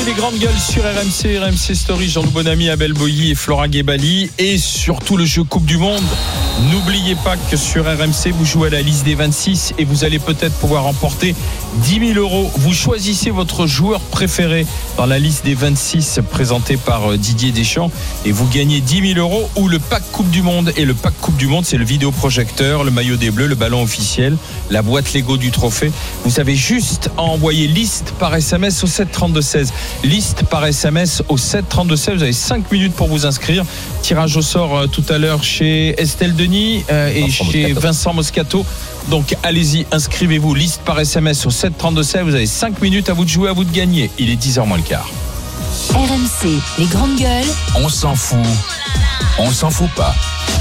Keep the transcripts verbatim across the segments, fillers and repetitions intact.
les grandes gueules sur R M C, R M C Story, Jean-Loup Bonamy, Abel Boilly et Flora Guébali. Et surtout le jeu Coupe du Monde. N'oubliez pas que sur R M C, vous jouez à la liste des vingt-six et vous allez peut-être pouvoir remporter dix mille euros. Vous choisissez votre joueur préféré dans la liste des vingt-six présentée par Didier Deschamps et vous gagnez dix mille euros ou le pack Coupe du Monde. Et le pack Coupe du Monde, c'est le vidéoprojecteur, le maillot des Bleus, le ballon officiel, la boîte Lego du trophée. Vous avez juste à envoyer liste par S M S au sept trente-deux seize. Liste par S M S au sept trente-deux seize. Vous avez cinq minutes pour vous inscrire. Tirage au sort euh, tout à l'heure chez Estelle Denis euh, et Vincent chez Moscato. Vincent Moscato. Donc allez-y, inscrivez-vous. Liste par S M S au sept trente-deux seize. Vous avez cinq minutes, à vous de jouer, à vous de gagner. Il est dix heures moins le quart. R M C, les grandes gueules. On s'en fout. On s'en fout pas.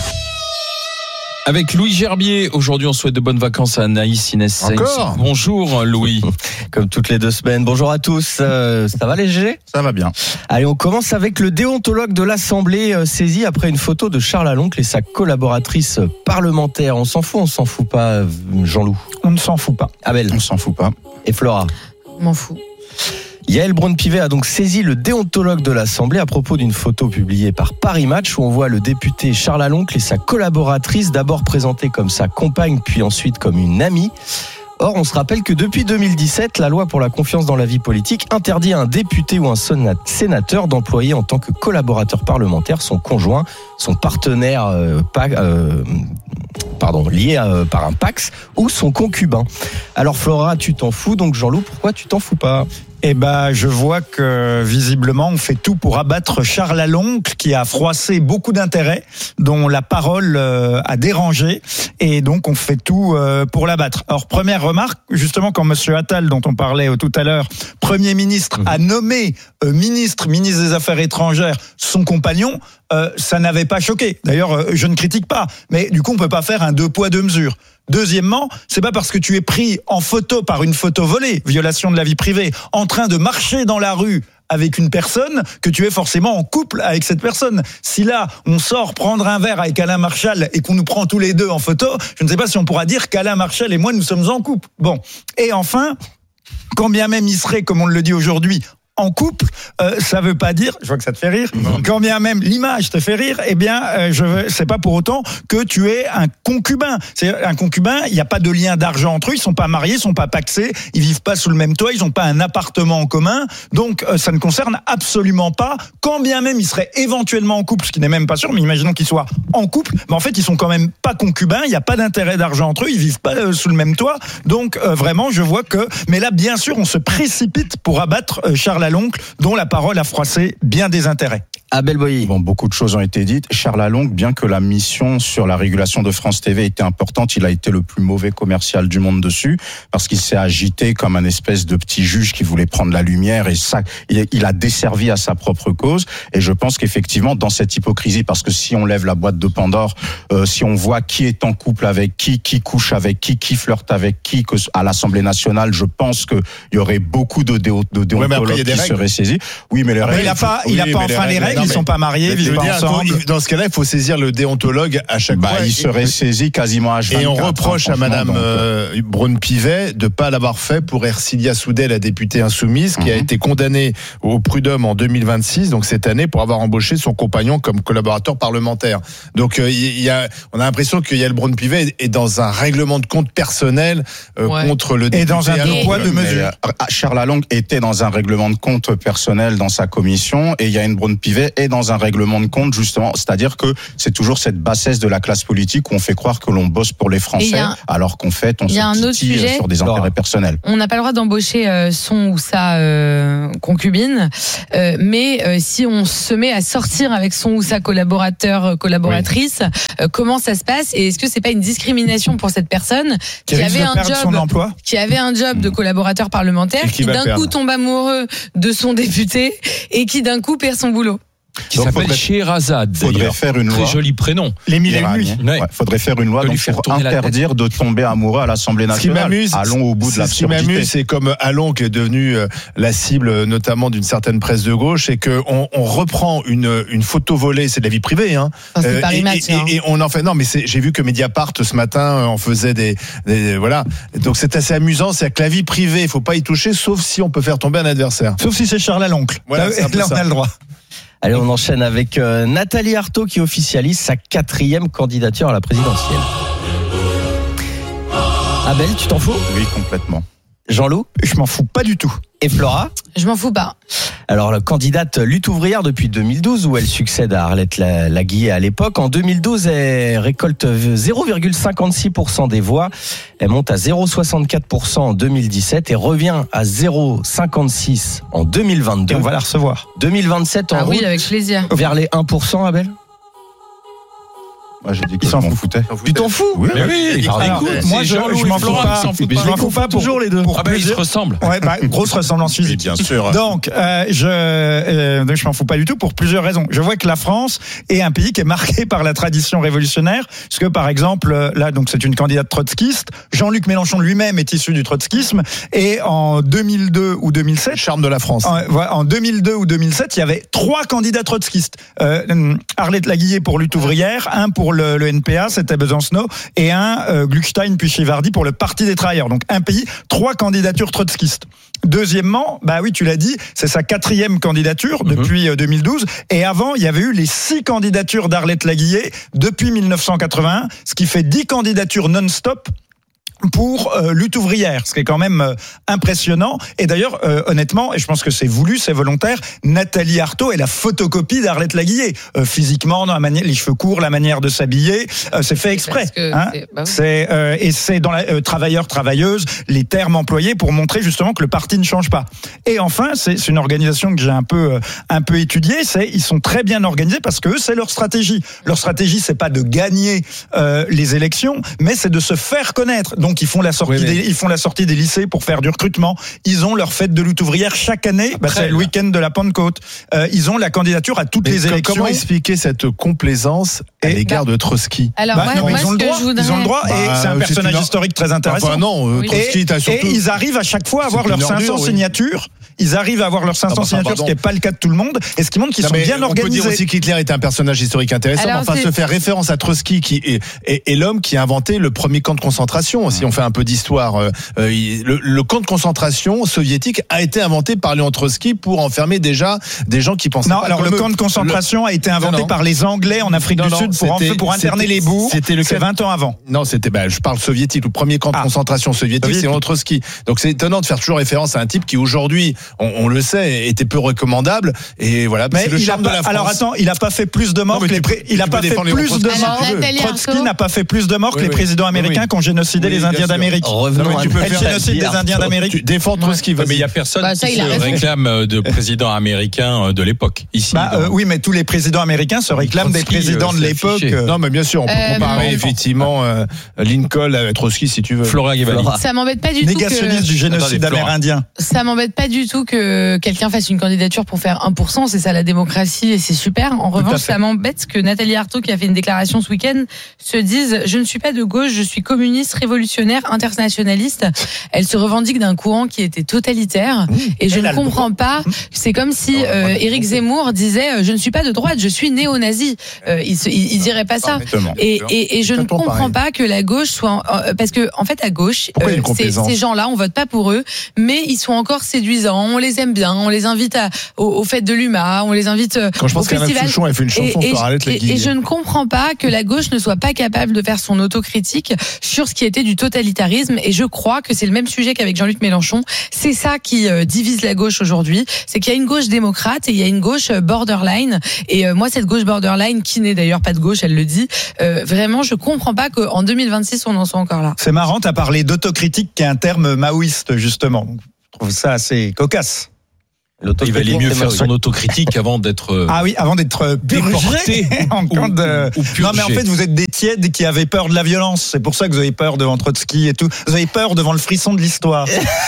Avec Louis Gerbier, aujourd'hui on souhaite de bonnes vacances à Anaïs Inès. Encore ? Bonjour Louis. Comme toutes les deux semaines. Bonjour à tous. Euh, ça va léger ? Ça va bien. Allez, on commence avec le déontologue de l'Assemblée euh, saisi après une photo de Charles Aloncle et sa collaboratrice parlementaire. On s'en fout, on s'en fout pas, Jean-Loup ? On ne s'en fout pas. Abel ? On s'en fout pas. Et Flora ? M'en fous. Yael Braun-Pivet a donc saisi le déontologue de l'Assemblée à propos d'une photo publiée par Paris Match où on voit le député Charles Aloncle et sa collaboratrice d'abord présentée comme sa compagne puis ensuite comme une amie. Or, on se rappelle que depuis deux mille dix-sept, la loi pour la confiance dans la vie politique interdit à un député ou un sénateur d'employer en tant que collaborateur parlementaire son conjoint, son partenaire euh, pas, euh, pardon, lié à, par un Pacs ou son concubin. Alors Flora, tu t'en fous, donc Jean-Loup, pourquoi tu t'en fous pas ? Eh ben, je vois que visiblement on fait tout pour abattre Charles Aloncle qui a froissé beaucoup d'intérêts, dont la parole euh, a dérangé, et donc on fait tout euh, pour l'abattre. Alors première remarque, justement quand Monsieur Attal, dont on parlait tout à l'heure, Premier ministre, mmh. a nommé euh, ministre, ministre des Affaires étrangères, son compagnon, euh, ça n'avait pas choqué. D'ailleurs, euh, je ne critique pas, mais du coup on peut pas faire un deux poids deux mesures. Deuxièmement, c'est pas parce que tu es pris en photo par une photo volée, violation de la vie privée, en train de marcher dans la rue avec une personne que tu es forcément en couple avec cette personne. Si là, on sort prendre un verre avec Alain Marchal et qu'on nous prend tous les deux en photo, je ne sais pas si on pourra dire qu'Alain Marchal et moi, nous sommes en couple. Bon. Et enfin, quand bien même il serait, comme on le dit aujourd'hui, en couple, euh, ça veut pas dire, je vois que ça te fait rire, non. Quand bien même l'image te fait rire, eh bien, euh, je veux, c'est pas pour autant que tu es un concubin. C'est un concubin, il n'y a pas de lien d'argent entre eux, ils sont pas mariés, ils sont pas pacsés, ils vivent pas sous le même toit, ils ont pas un appartement en commun, donc euh, ça ne concerne absolument pas, quand bien même ils seraient éventuellement en couple, ce qui n'est même pas sûr, mais imaginons qu'ils soient en couple, mais en fait ils sont quand même pas concubins, il n'y a pas d'intérêt d'argent entre eux, ils vivent pas euh, sous le même toit, donc euh, vraiment je vois que, mais là bien sûr on se précipite pour abattre euh, Charles Aloncle, dont la parole a froissé bien des intérêts. Abel Boilly. Bon, beaucoup de choses ont été dites. Charles Aloncle, bien que la mission sur la régulation de France T V était importante, il a été le plus mauvais commercial du monde dessus, parce qu'il s'est agité comme un espèce de petit juge qui voulait prendre la lumière, et ça, il a desservi à sa propre cause. Et je pense qu'effectivement, dans cette hypocrisie, parce que si on lève la boîte de Pandore, euh, si on voit qui est en couple avec qui, qui couche avec qui, qui flirte avec qui, que à l'Assemblée nationale, je pense que il y aurait beaucoup de, déo, de déontologues ouais, qui règles. seraient saisis. Oui, mais les après, règles. Il n'a pas, il oui, a pas enfin les règles. Non, ils sont pas mariés, ils vivent pas ensemble. Dans ce cas-là, il faut saisir le déontologue à chaque bah, fois. Il serait saisi quasiment à H vingt-quatre. Et on reproche hein, à Madame euh, Braun-Pivet de pas l'avoir fait pour Ercilia Soudet, la députée insoumise, qui mm-hmm. a été condamnée au prud'homme en deux mille vingt-six, donc cette année, pour avoir embauché son compagnon comme collaborateur parlementaire. Donc, euh, il y a, on a l'impression que Yael Braun-Pivet est dans un règlement de compte personnel euh, ouais. contre le député. Et dans un deux poids deux mesures. Euh, Charles Aloncle était dans un règlement de compte personnel dans sa commission, et Yael Braun-Pivet est dans un règlement de compte, justement, c'est-à-dire que c'est toujours cette bassesse de la classe politique où on fait croire que l'on bosse pour les Français, un, alors qu'en fait on se titille sur des intérêts personnels. On n'a pas le droit d'embaucher euh, son ou sa euh, concubine, euh, mais euh, si on se met à sortir avec son ou sa collaborateur, collaboratrice, oui. euh, comment ça se passe, et est-ce que c'est pas une discrimination pour cette personne qui, qui avait un job, qui avait un job de collaborateur parlementaire, qui, qui d'un perdre. coup tombe amoureux de son député et qui d'un coup perd son boulot? Qui Donc, s'appelle faudrait- Scheherazade. faudrait d'ailleurs. faire une Très loi. joli prénom. Les mille et une nuits. iranien. Ouais. Ouais, faudrait faire une loi De lui donc, faire pour tourner la tête. interdire de tomber amoureux à l'Assemblée Ce qui nationale. m'amuse, Allons au bout de ce qui l'absurdité. m'amuse, c'est comme Allons qui est devenu euh, la cible euh, notamment d'une certaine presse de gauche, et que on, on reprend une une photo volée, c'est de la vie privée, hein. Enfin, c'est Euh, Paris et, Match, et- hein. et on en fait non, mais c'est, j'ai vu que Mediapart ce matin euh, en faisait des, des voilà. Donc c'est assez amusant, c'est que la vie privée, il faut pas y toucher, sauf si on peut faire tomber un adversaire. Sauf si c'est Charles l'oncle. Voilà, là, c'est un peu là, on ça. a le droit. Allez, on enchaîne avec euh, Nathalie Arthaud qui officialise sa quatrième candidature à la présidentielle. Abel, tu t'en fous? Oui, complètement. Jean-Loup Je m'en fous pas du tout. et Flora? Je m'en fous pas. Alors, la candidate lutte ouvrière depuis deux mille douze, où elle succède à Arlette La- Laguillet à l'époque. En deux mille douze, elle récolte zéro virgule cinquante-six pour cent des voix. Elle monte à zéro virgule soixante-quatre pour cent en deux mille dix-sept et revient à zéro virgule cinquante-six en deux mille vingt-deux. Et on va la recevoir. deux mille vingt-sept en Ah oui, route avec plaisir. vers les un pour cent, Abel? Moi, j'ai dit que Ils je s'en m'en foutent. foutais. Tu t'en fous? Oui, Mais oui, Alors, écoute, moi, c'est je, Jean-Loup je et m'en fous Flora pas. qui s'en foutent Je pas. m'en fous pas pour, toujours les deux. pour Ah ben, ils se plusieurs- ressemblent. Ouais, bah, grosse ressemblance physique. bien sûr. Donc, euh, je, euh, je m'en fous pas du tout pour plusieurs raisons. Je vois que la France est un pays qui est marqué par la tradition révolutionnaire, parce que par exemple, euh, là, donc c'est une candidate trotskiste. Jean-Luc Mélenchon lui-même est issu du trotskisme, et en deux mille deux ou deux mille sept, Le charme de la France. en, voilà, en deux mille deux ou deux mille sept, il y avait trois candidats trotskistes. Euh, Arlette Laguillet pour Lutte ouvrière, un pour le, le N P A, c'était Besancenot, et un euh, Gluckstein puis Chivardi pour le Parti des travailleurs. Donc un pays, trois candidatures trotskistes. Deuxièmement, bah oui, tu l'as dit, c'est sa quatrième candidature depuis euh, deux mille douze. Et avant, il y avait eu les six candidatures d'Arlette Laguillet depuis mille neuf cent quatre-vingt-un, ce qui fait dix candidatures non-stop pour euh, lutte ouvrière, ce qui est quand même euh, impressionnant. Et d'ailleurs, euh, honnêtement, et je pense que c'est voulu, c'est volontaire, Nathalie Arthaud est la photocopie d'Arlette Laguillet. Euh, physiquement, dans la manière, les cheveux courts, la manière de s'habiller, euh, c'est fait exprès. Parce que Hein c'est- bah oui. c'est euh, et c'est dans la euh, travailleur travailleuse, les termes employés pour montrer justement que le parti ne change pas. Et enfin, c'est c'est une organisation que j'ai un peu euh, un peu étudiée. C'est ils sont très bien organisés parce que eux, c'est leur stratégie. Leur stratégie, c'est pas de gagner euh, les élections, mais c'est de se faire connaître. Donc ils font la sortie Oui, mais- des ils font la sortie des lycées pour faire du recrutement. Ils ont leur fête de lutte ouvrière chaque année. Bah, Après, c'est le week-end de la Pentecôte. Euh, ils ont la candidature à toutes Mais les com- élections. comment expliquer cette complaisance à Et- l'égard de Trotsky? Alors, Bah, moi, non, moi, ils ont ce le que droit. je voudrais... Ils ont le droit. Bah, et c'est un c'est personnage une- historique très intéressant. Enfin non, euh, Oui. Trotsky, t'as surtout. Et ils arrivent à chaque fois à avoir C'est leurs une cinq cents ordure, oui. signatures. Ils arrivent à avoir leurs cinq cents Ah bah, ça, signatures, ce pardon. qui n'est pas le cas de tout le monde. Et ce qui montre qu'ils Non, sont mais bien on peut dire organisés. aussi qu'Hitler était un personnage historique intéressant, Alors, mais enfin c'est- se faire référence à Trotsky qui est, est, est l'homme qui a inventé le premier camp de concentration. Si on fait un peu d'histoire, euh, euh, il- le, le camp de concentration soviétique a été inventé par Léon Trotsky pour enfermer déjà des gens qui pensaient Non, pas alors comme le eux. camp de concentration a été inventé Non, non. par les Anglais en Afrique Non, du non, Sud pour, en- c'était- pour interner c'était- les bourgs. c'était le C'est cas- vingt ans avant. Non, c'était, bah, je parle soviétique. Le premier camp de Ah. concentration soviétique, Soviétique. c'est Léon Trotsky. Donc c'est étonnant de faire toujours référence à un type qui aujourd'hui, on, on le sait, était peu recommandable. Et voilà, Mais c'est le il a charme de pas, la France. alors attends, il a pas fait plus de morts Non, mais que les tu pré- peux- il a tu pas peux fait défendre plus les de Trotsky. Alors, morts. Nathalie Trotsky Arthaud. n'a pas fait plus de morts que Oui, les oui. présidents Oui, américains oui. qui ont génocidé Oui, les bien Indiens sûr. d'Amérique. Revenons Non, mais à tu peux Et faire génocide des Nathalie Indiens Arthaud. d'Amérique. Tu défends Trotsky, Ouais, mais il vas-y. y a personne Bah, ça, qui il a se raison. réclame de président américain euh, de l'époque. Ici, Bah, dans- euh, oui, mais tous les présidents américains se réclament des Trotsky, présidents euh, de c'est l'époque. affiché. euh, Non, mais bien sûr, on peut Euh, comparer non. effectivement euh, Lincoln avec Trotsky si tu veux. Flora Guevali. Flora. Ça m'embête pas du tout Négationniste que... du génocide Attendez, Flora. amérindien. Ça m'embête pas du tout que quelqu'un fasse une candidature pour faire un pour cent, c'est ça la démocratie et c'est super. En à revanche, fait. ça m'embête que Nathalie Arthaud, qui a fait une déclaration ce week-end, se dise « Je ne suis pas de gauche, je suis communiste, révolutionnaire, internationaliste ». Elle se revendique d'un courant qui était totalitaire et je elle ne a le comprends pas. C'est comme si euh, Éric Zemmour disait « Je ne suis pas de droite, je suis néo-nazi ». Euh, il, se- il, il dirait pas ça. Exactement. Et, et, et je ne Exactement comprends pareil. pas que la gauche soit en- euh, parce que en fait à gauche Pourquoi il y a une ces, complaisance ces gens-là on vote pas pour eux mais ils sont encore séduisants, on les aime bien, on les invite à, aux, aux fêtes de l'U M A, on les invite euh, Quand je au pense qu'Alain festival. Souchon a fait une chanson Et, et, sur Arlette et- Laguillet. et je ne comprends pas que la gauche ne soit pas capable de faire son autocritique sur ce qui était du totalitarisme et je crois que c'est le même sujet qu'avec Jean-Luc Mélenchon. C'est ça qui euh, divise la gauche aujourd'hui, c'est qu'il y a une gauche démocrate et il y a une gauche euh, borderline et euh, moi cette gauche borderline qui n'est d'ailleurs pas de gauche, elle le dit, euh, vraiment je comprends pas qu'en deux mille vingt-six on en soit encore là. C'est marrant, t'as parlé d'autocritique qui est un terme maoïste, justement. Je trouve ça assez cocasse. Il valait mieux faire son autocritique avant d'être ah oui, avant d'être déporté en camp de. Ou, ou non mais en fait vous êtes des tièdes qui avaient peur de la violence. C'est pour ça que vous avez peur devant Trotsky et tout. Vous avez peur devant le frisson de l'histoire.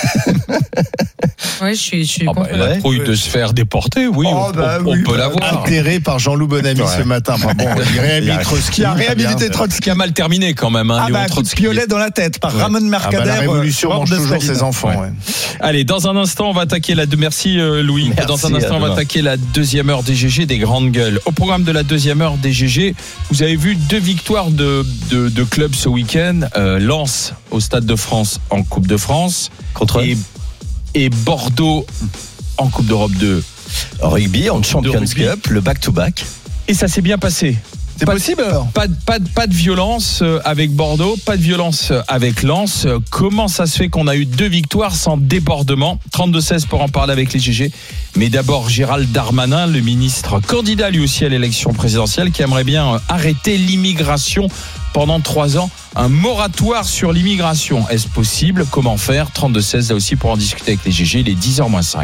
Ouais, je suis, je suis. Ah bah, la trouille de se faire déporter, oui, oh, on, bah, on, oui, on peut bah, l'avoir. Altéré par Jean-Loup Bonamy ouais. ce matin. Enfin bon, il réhabilite Trotsky. Qui a réhabilité Trotsky. Qui a mal terminé quand même. Hein, ah bah, coup de piolet dans la tête par ouais. Ramon Mercader. Ah bah, la révolution mange toujours ses enfants. Ouais. Ouais. Allez, dans un instant, on va attaquer la. Merci euh, Louis. Merci, dans un instant, on va attaquer la deuxième heure des G G, des grandes gueules. Au programme de la deuxième heure des G G, vous avez vu deux victoires de, de, de clubs ce week-end. Euh, Lens au Stade de France en Coupe de France. Contre et, et Bordeaux en Coupe d'Europe deux. Rugby, en Champions Cup, le back-to-back. Et ça s'est bien passé. C'est pas, possible alors. Pas, pas, pas de violence avec Bordeaux, pas de violence avec Lens. Comment ça se fait qu'on a eu deux victoires sans débordement? trente-deux seize pour en parler avec les G G. Mais d'abord Gérald Darmanin, le ministre candidat lui aussi à l'élection présidentielle, qui aimerait bien arrêter l'immigration pendant trois ans. Un moratoire sur l'immigration. Est-ce possible? Comment faire? trente-deux seize là aussi pour en discuter avec les G G. Il est dix heures moins cinq.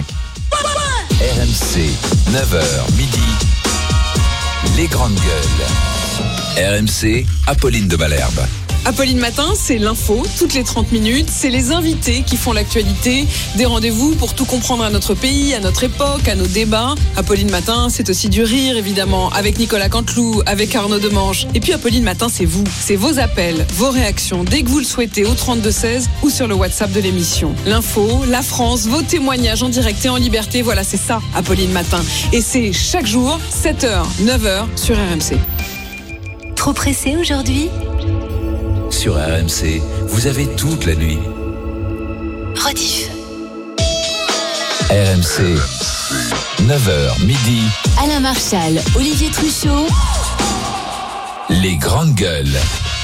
R M C, neuf heures midi. Les grandes gueules. R M C, Apolline de Malherbe. Apolline Matin, c'est l'info, toutes les trente minutes. C'est les invités qui font l'actualité. Des rendez-vous pour tout comprendre à notre pays, à notre époque, à nos débats. Apolline Matin, c'est aussi du rire, évidemment, avec Nicolas Canteloup, avec Arnaud Demange. Et puis Apolline Matin, c'est vous. C'est vos appels, vos réactions, dès que vous le souhaitez, au trente-deux seize ou sur le WhatsApp de l'émission. L'info, la France, vos témoignages en direct et en liberté. Voilà, c'est ça, Apolline Matin. Et c'est chaque jour, sept heures, neuf heures, sur R M C. Trop pressé aujourd'hui ? Sur R M C, vous avez toute la nuit. Rediff. R M C, neuf heures midi. Alain Marchal, Olivier Truchot. Les grandes gueules.